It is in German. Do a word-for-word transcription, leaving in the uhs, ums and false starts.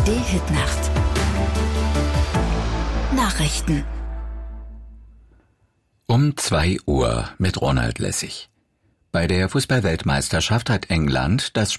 Hitnacht. Nachrichten. Um zwei Uhr mit Ronald Lessig. Bei der Fußball-Weltmeisterschaft hat England das